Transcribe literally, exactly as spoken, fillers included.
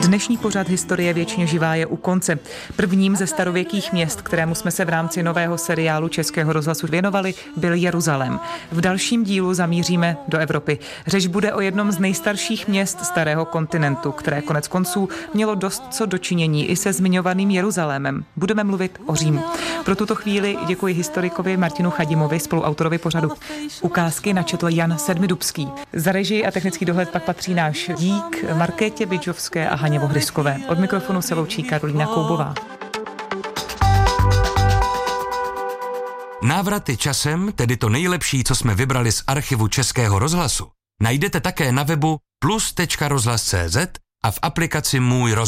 Dnešní pořad Historie věčně živá je u konce. Prvním ze starověkých měst, kterému jsme se v rámci nového seriálu Českého rozhlasu věnovali, byl Jeruzalém. V dalším dílu zamíříme do Evropy. Řeč bude o jednom z nejstarších měst starého kontinentu, které konec konců mělo dost co dočinění i se zmiňovaným Jeruzalémem. Budeme mluvit o Římu. Pro tuto chvíli děkuji historikovi Martinu Chadimovi, spoluautorovi pořadu. Ukázky načetl Jan Sedmidubský. Za režii a technický dohled pak patří náš dík Markétě Bydžovské a Haně Vohryskové. Od mikrofonu se loučí Karolína Koubová. Návraty časem, tedy to nejlepší, co jsme vybrali z archivu Českého rozhlasu, najdete také na webu plus tečka rozhlas tečka cé zet a v aplikaci Můj rozhlas.